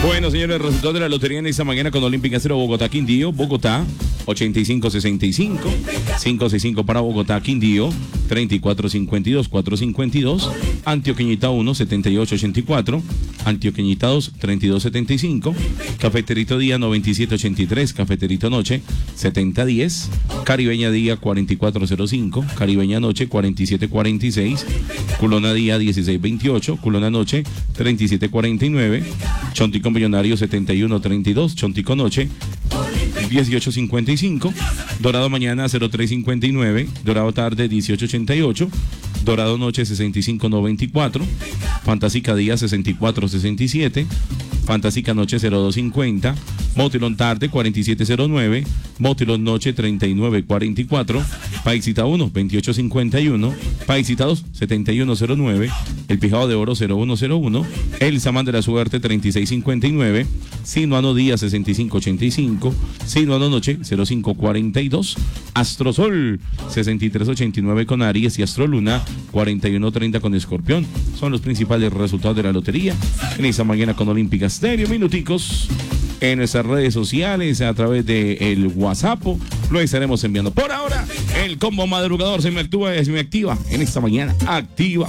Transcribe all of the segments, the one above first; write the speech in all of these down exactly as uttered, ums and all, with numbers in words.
Bueno, señores, el resultado de la lotería en esta mañana con Olímpica cero, Bogotá, Quindío. Bogotá, ochenta y cinco sesenta y cinco. quinientos sesenta y cinco para Bogotá, Quindío. treinta y cuatro cincuenta y dos, cuatrocientos cincuenta y dos. Antioqueñita uno, setenta y ocho ochenta y cuatro. Antioqueñita dos, treinta y dos setenta y cinco. Cafeterito Día, noventa y siete ochenta y tres. Cafeterito Noche, setenta diez. Caribeña Día, cuarenta y cuatro cero cinco. Caribeña Noche, cuarenta y siete cuarenta y seis. Culona Día, dieciséis veintiocho. Culona Noche, treinta y siete cuarenta y nueve. Chontico Millonario, setenta y uno treinta y dos. Chontico Noche, dieciocho cincuenta y cinco. Dorado Mañana, cero tres cincuenta y nueve. Dorado Tarde, dieciocho ochenta y ocho. Dorado Noche, sesenta y cinco noventa y cuatro. Fantástica Día, sesenta y cuatro sesenta y siete. Fantástica Noche, cero dos cincuenta. Motilón Tarde, cuarenta y siete cero nueve. Motilón Noche, treinta y nueve cuarenta y cuatro. Paisita uno, veintiocho cincuenta y uno. Paisita dos, setenta y uno cero nueve. El Pijado de Oro, cero uno cero uno. El Samán de la Suerte, treinta y seis cincuenta y nueve. Sinuano Día, sesenta y cinco ochenta y cinco. Sinuano Noche, cero cinco cuarenta y dos. Astrosol, sesenta y tres ochenta y nueve con Aries. Y Astroluna, cuarenta y uno treinta con Escorpión. Son los principales resultados de la lotería en esta mañana con Olímpica Estéreo. Minuticos en nuestras redes sociales, a través de el WhatsApp, lo estaremos enviando. Por ahora, el combo madrugador se me activa, se me activa en esta mañana. Activa.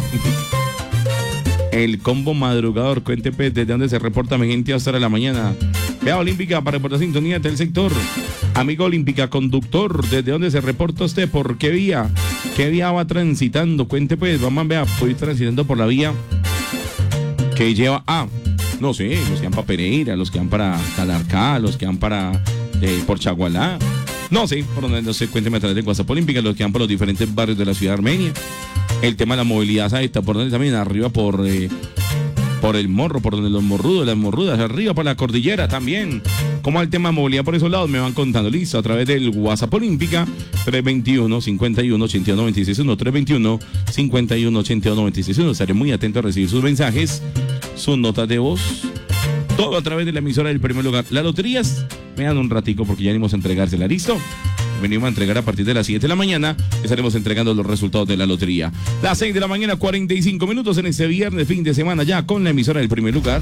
El combo madrugador, cuénteme desde dónde se reporta mi gente hasta la mañana. Vea Olímpica para reportar sintonía del sector. Amigo Olímpica, conductor, ¿desde dónde se reporta usted? ¿Por qué vía? ¿Qué vía va transitando? Cuente pues, vamos a ver, voy transitando por la vía que lleva a... No sé, los que van para Pereira, los que van para Calarcá, los que van para eh, por Chagualá. No sé, por donde no sé, cuénteme a través de WhatsApp Olímpica, los que van por los diferentes barrios de la ciudad armenia. El tema de la movilidad, ¿sabes? Está por donde también, arriba por, eh, por el morro, por donde los morrudos, las morrudas, arriba por la cordillera también. Como el tema de movilidad por esos lados, me van contando, listo, a través del WhatsApp Olímpica, tres veintiuno, cincuenta y uno, ochenta y uno, noventa y seis uno, tres veintiuno, cincuenta y uno, ochenta y uno, noventa y seis uno. Estaré muy atento a recibir sus mensajes, sus notas de voz, todo a través de la emisora del primer lugar. Las loterías, me dan un ratico porque ya venimos a entregársela, ¿listo? Venimos a entregar a partir de las siete de la mañana, estaremos entregando los resultados de la lotería. Las seis de la mañana, cuarenta y cinco minutos en este viernes, fin de semana ya con la emisora del primer lugar.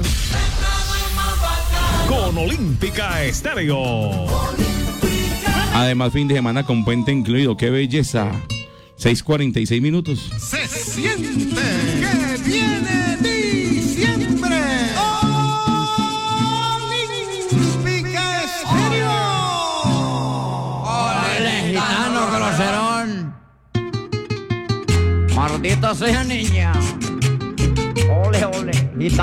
Con Olímpica Estéreo. Además, fin de semana con puente incluido, qué belleza. seis cuarenta y seis minutos. Se siente que viene diciembre. Olímpica Estéreo. ¡Ole, gitano groserón! ¡Maldito sea niña! ¡Ole, ole! Gitano.